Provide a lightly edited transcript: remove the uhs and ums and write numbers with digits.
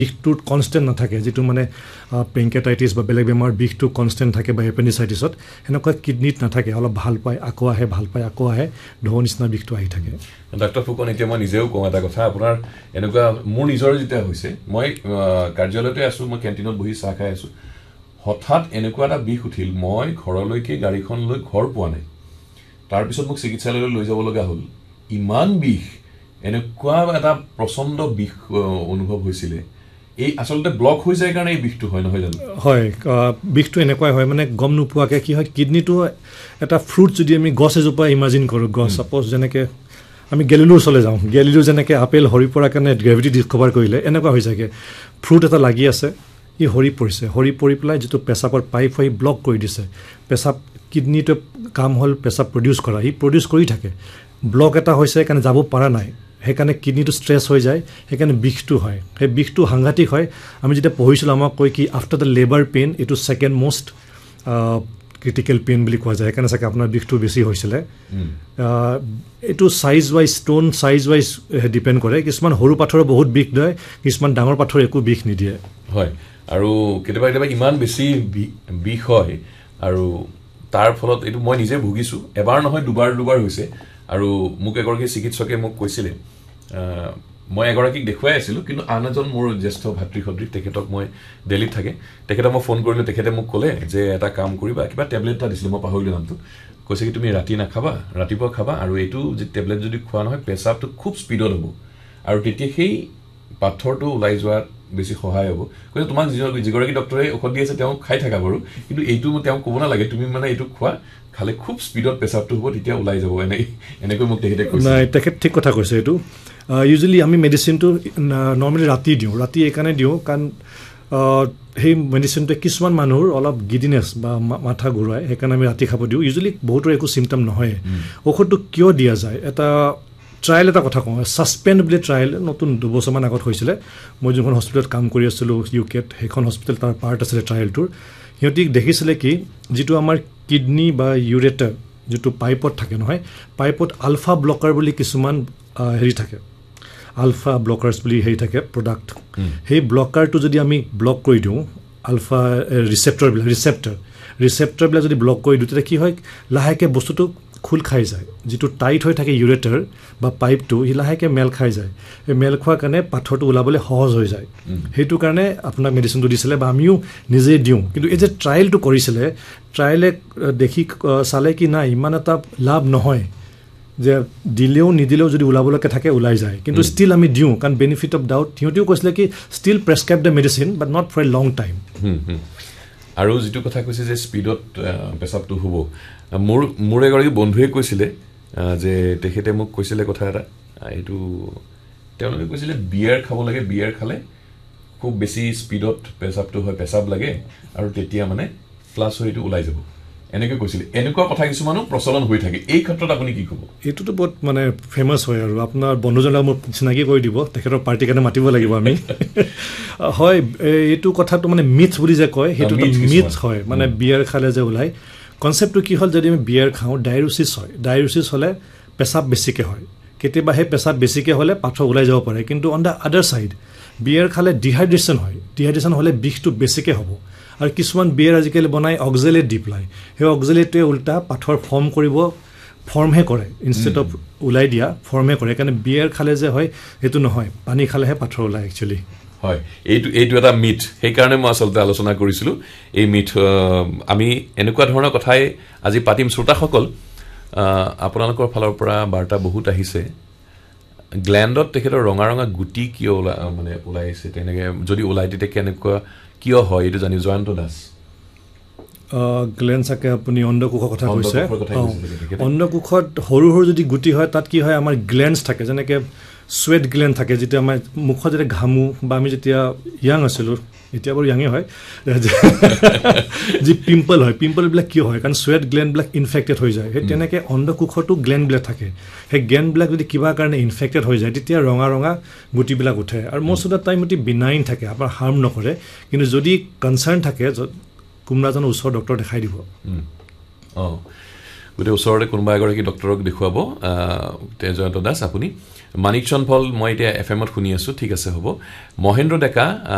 বিষটো কনষ্টেণ্ট নাথাকে, যিটো মানে পেংকেটাইটিছ বা বেলেগ বেমাৰ বিষটো কনষ্টেণ্ট থাকে বা এপেণ্ডিচাইটিছত, সেনেকুৱা কিডনিত নাথাকে। অলপ ভাল পায় আকৌ আহে, ভাল পায় আকৌ আহে, ঢৌ নিচিনা বিষটো আহি থাকে। ডাক্তৰ ফুকন, এতিয়া মই নিজেও কওঁ এটা কথা, আপোনাৰ এনেকুৱা মোৰ নিজৰ যেতিয়া হৈছে, মই কাৰ্যালয়তে আছোঁ, মই কেণ্টিনত বহি চাহ খাই আছোঁ, হঠাৎ এনেকুৱা এটা বিষ উঠিল, মই ঘৰলৈকে গাড়ীখন লৈ ঘৰ পোৱা নাই, তাৰপিছত মোক চিকিৎসালয়লৈ লৈ যাব লগা হ'ল। ইমান বিষ, এনেকুৱা এটা প্ৰচণ্ড বিষ অনুভৱ হৈছিলে। এই আচলতে ব্লক হৈ যায় কাৰণে এই বিষটো হয়, নহয় জানো? হয়, বিষটো এনেকুৱাই হয়, মানে গম নোপোৱাকৈ কি হয়, কিডনিটো এটা ফ্ৰুট। যদি আমি গছ এজোপা ইমাজিন কৰোঁ, গছ ছাপ'জ যেনেকৈ আমি গেলিলিৰ ওচৰলৈ যাওঁ, গেলিলিও যেনেকৈ আপেল সৰি পৰাৰ কাৰণে গ্ৰেভিটি ডিছকভাৰ কৰিলে, এনেকুৱা হৈ যায়গৈ। ফ্ৰুট এটা লাগি আছে, ই সৰি পৰিছে, সৰি পৰি পেলাই যিটো পেচাবৰ পাইপ হয় ব্লক কৰি দিছে। পেচাব, কিডনিটোৱে কাম হ'ল পেচাব প্ৰডিউচ কৰা, সি প্ৰডিউচ কৰি থাকে। ব্লক এটা হৈছে সেইকাৰণে যাব পৰা নাই, সেইকাৰণে কিডনিটো ষ্ট্ৰেছ হৈ যায়, সেইকাৰণে বিষটো হয়। সেই বিষটো সাংঘাতিক হয়। আমি যেতিয়া পঢ়িছিলোঁ আমাক কয় কি আফটাৰ দ্য লেবাৰ পেইন এইটো ছেকেণ্ড মষ্ট ক্ৰিটিকেল পেইন বুলি কোৱা যায়, সেইকাৰণে চাগে আপোনাৰ বিষটো বেছি হৈছিলে। এইটো size wise, stone size wise depend কৰে। কিছুমান সৰু পাথৰৰ বহুত বিষ দিয়ে, কিছুমান ডাঙৰ পাথৰ একো বিষ নিদিয়ে। হয়, আৰু কেতিয়াবা কেতিয়াবা ইমান বেছি বিষ হয়, আৰু তাৰ ফলত এইটো মই নিজে ভুগিছোঁ। এবাৰ নহয় দুবাৰ হৈছে। আৰু মোক এগৰাকী চিকিৎসকে মোক কৈছিলে, মই এগৰাকীক দেখুৱাই আছিলোঁ, কিন্তু আন এজন মোৰ জ্যেষ্ঠ ভাতৃ সদৃশ, তেখেতক মই দিল্লীত থাকে, তেখেতক মই ফোন কৰিলোঁ, তেখেতে মোক ক'লে যে এটা কাম কৰিবা, কিবা টেবলেট এটা দিছিলে, মই পাহৰিলোঁ নামটো। কৈছে কি তুমি ৰাতি নাখাবা, ৰাতিপুৱা খাবা, আৰু এইটো টেবলেট যদি খোৱা নহয় পেচাবটো খুব স্পীডত হ'ব, আৰু তেতিয়া সেই পাথৰটো ওলাই যোৱাত বেছি সহায় হ'ব। কৈছে তোমাক যিগৰাকী ডক্টৰে ঔষধ দি আছে তেওঁ খাই থাকা বাৰু, কিন্তু এইটো তেওঁক ক'ব নালাগে, তুমি মানে এইটো খোৱা, খালে খুব স্পীডত পেচাবটো হ'ব, তেতিয়া ওলাই যাব, এনেকৈ মোক তেখেতে কৈছে। নাই, তেখেত ঠিক কথা কৈছে। এইটো ইউজুৱেলি আমি মেডিচিনটো নৰ্মেলি ৰাতি দিওঁ, ৰাতি এইকাৰণে দিওঁ কাৰণ সেই মেডিচিনটোৱে কিছুমান মানুহৰ অলপ গিডিনেছ বা মাথা ঘূৰাই, সেইকাৰণে আমি ৰাতি খাব দিওঁ। ইউজুৱেলি বহুতৰ একো চিমটম নহয়। ঔষধটো কিয় দিয়া যায়, এটা ট্ৰায়েল এটা কথা কওঁ, ছাছপেণ্ড বুলি ট্ৰায়েল নতুন 2 বছৰমান আগত হৈছিলে। মই যোনখন হস্পিটেলত কাম কৰি আছিলোঁ ইউকেত, সেইখন হস্পিটেল তাৰ পাৰ্ট আছিলে ট্ৰায়েলটোৰ। সিহঁতি দেখিছিলে কি যিটো আমাৰ কিডনী বা ইউৰেটাৰ যিটো পাইপত থাকে নহয়, পাইপত আলফা ব্লকাৰ বুলি কিছুমান হেৰি থাকে, আলফা ব্লকাৰ্ছ বুলি হেৰি থাকে প্ৰডাক্ট। সেই ব্লকাৰটো যদি আমি ব্লক কৰি দিওঁ, আলফা ৰিচেপ্টৰবিলাক যদি ব্লক কৰি দিওঁ, তেতিয়া কি হয়, লাহেকৈ বস্তুটো খোল খাই যায়। যিটো টাইট হৈ থাকে ইউৰেটাৰ বা পাইপটো, সি লাহেকৈ মেল খাই যায়। সেই মেল খোৱাৰ কাৰণে পাথৰটো ওলাবলৈ সহজ হৈ যায়। সেইটো কাৰণে আপোনাক মেডিচিনটো দিছিলে বা আমিও নিজেই দিওঁ। কিন্তু এই যে ট্ৰায়েলটো কৰিছিলে, ট্ৰায়েলে দেখি চালে কি নাই, ইমান এটা লাভ নহয়, যে দিলেও নিদিলেও যদি ওলাবলৈকে থাকে ওলাই যায়, কিন্তু ষ্টিল আমি দিওঁ কাৰণ বেনিফিট অফ ডাউট। সিহঁতেও কৈছিলে কি still prescribe the medicine but not for a long time. আৰু যিটো কথা কৈছে যে স্পীডত পেচাবটো হ'ব, মোৰ এগৰাকী বন্ধুৱে কৈছিলে যে তেখেতে মোক কৈছিলে কথা এটা, এইটো তেওঁলোকে কৈছিলে বিয়াৰ খাব লাগে, বিয়াৰ খালে খুব বেছি স্পীডত পেচাবটো হয়, পেচাব লাগে, আৰু তেতিয়া মানে ফ্লাছ হৈ এইটো ওলাই যাব, এনেকৈ কৈছিলে। এনেকুৱা কথা কিছুমানো প্ৰচলন হৈ থাকে, এই ক্ষেত্ৰত আপুনি কি ক'ব? এইটোতো বহুত মানে ফেমাছ হয়, আৰু আপোনাৰ বন্ধুজনক মোক চিনাকি কৰি দিব, তেখেতৰ পাৰ্টিৰ কাৰণে মাতিব লাগিব আমি। হয়, এইটো কথাটো মানে মিথ বুলি যে কয়, সেইটো মিথ হয়। মানে বিয়াৰ খালে যে ওলায়, কনচেপ্টটো কি হ'ল, যদি আমি বিয়াৰ খাওঁ ডায়েৰিচিছ হয়, ডায়েৰিচিছ হ'লে পেচাব বেছিকৈ হয়। কেতিয়াবা সেই পেচাব বেছিকৈ হ'লে পাথৰ ওলাই যাব পাৰে। কিন্তু অন দ্য আদাৰ ছাইড বিয়াৰ খালে ডিহাইড্ৰেশ্যন হয়, ডিহাইড্ৰেশ্যন হ'লে বিষটো বেছিকৈ হ'ব। আৰু কিছুমান বিয়াৰ আজিকালি বনাই অক্সেলেট দি পেলাই, সেই অক্সেলেটটোৱে উল্টা পাথৰ ফৰ্মহে কৰে, ইনষ্টেড অফ ওলাই দিয়া ফৰ্মহে কৰে। সেইকাৰণে বিয়াৰ খালে যে হয় সেইটো নহয়, পানী খালেহে পাথৰ ওলায় একচুৱেলি। হয়, এইটো এটা মিথ, সেইকাৰণে মই আচলতে আলোচনা কৰিছিলোঁ এই মিথ। আমি এনেকুৱা ধৰণৰ কথাই আজি পাতিম। শ্ৰোতাসকল, আপোনালোকৰ ফালৰ পৰা বাৰ্তা বহুত আহিছে। গ্লেণ্ডত তেখেতৰ ৰঙা ৰঙা গুটি কিয় ওলাই আহিছে, তেনেকৈ যদি ওলাই তেতিয়া কেনেকুৱা কিয় হয় এইটো জানি। জয়ন্ত দাস, গ্লেণ্ড চাগে আপুনি অণ্ডকোষৰ কথা কৈছে। অণ্ডকোষত সৰু সৰু যদি গুটি হয়, তাত কি হয়, আমাৰ গ্লেণ্ডছ থাকে, যেনেকৈ চুৱেট গ্লেণ্ড থাকে, যেতিয়া আমাৰ মুখত যেতিয়া ঘামো বা আমি যেতিয়া য়াং আছিলোঁ, এতিয়া বাৰু য়াঙে হয়, যি পিম্পল হয়, পিম্পলবিলাক কিয় হয়, কাৰণ চুৱেট গ্লেণ্ডবিলাক ইনফেক্টেড হৈ যায়। সেই তেনেকৈ অণ্ডকোষতো গ্লেণ্ডবিলাক থাকে। সেই গ্লেণ্ডবিলাক যদি কিবা কাৰণে ইনফেক্টেড হৈ যায়, তেতিয়া ৰঙা ৰঙা গুটিবিলাক উঠে। আৰু মষ্ট অফ দ্য টাইম অতি বিনাইন থাকে, আপোনাৰ হাৰ্ম নকৰে। কিন্তু যদি কনচাৰ্ণ থাকে, কোনোবাজনৰ ওচৰৰ ডক্টৰ দেখাই দিব। গতিকে ওচৰতে কোনোবা এগৰাকী ডক্টৰক দেখুৱাব। জয়ন্ত দাস, আপুনি মানিক চনফল, মই এতিয়া FM শুনি আছোঁ, ঠিক আছে হ'ব। মহেন্দ্ৰ ডেকা